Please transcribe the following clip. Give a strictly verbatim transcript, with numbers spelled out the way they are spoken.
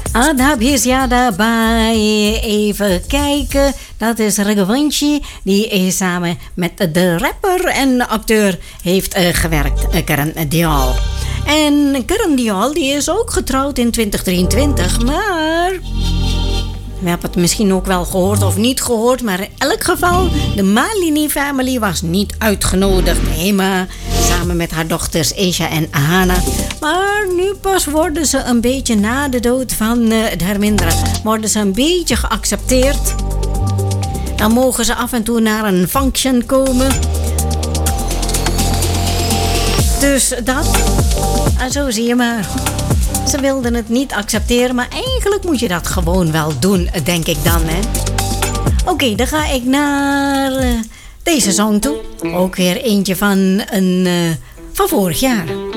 Adabis ja daarbij. Even kijken. Dat is Raghuvanshi. Die is samen met de rapper en acteur heeft uh, gewerkt. Karan Dial. En Karan Dial die is ook getrouwd in twintig drieëntwintig. Maar we hebben het misschien ook wel gehoord of niet gehoord. Maar in elk geval, de Malini family was niet uitgenodigd. Hema samen met haar dochters Esha en Ahana. Maar nu pas worden ze een beetje na de dood van uh, Dharmendra. Worden ze een beetje geaccepteerd. Dan mogen ze af en toe naar een function komen. Dus dat. En zo zie je maar. Ze wilden het niet accepteren, maar eigenlijk moet je dat gewoon wel doen, denk ik dan, hè. Oké, okay, dan ga ik naar uh, deze song toe. Ook weer eentje van, een, uh, van vorig jaar.